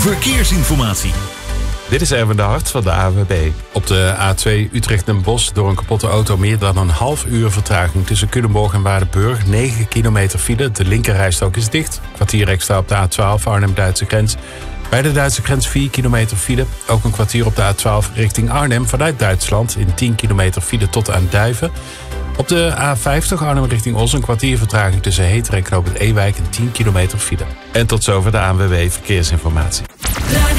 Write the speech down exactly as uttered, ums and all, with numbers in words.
verkeersinformatie. Dit is Erwin de Hart van de A W B. Op de A twee Utrecht-Den Bosch door een kapotte auto meer dan een half uur vertraging tussen Culemborg en Waardenburg. negen kilometer file, de linkerrijstrook is dicht. Kwartier extra op de A twaalf Arnhem-Duitse grens. Bij de Duitse grens vier kilometer file. Ook een kwartier op de A twaalf richting Arnhem vanuit Duitsland in tien kilometer file tot aan Duiven. Op de A vijftig Arnhem richting Os een kwartier vertraging tussen Heteren en Knoop het Ewijk en tien kilometer file. En tot zover de A N W B Verkeersinformatie.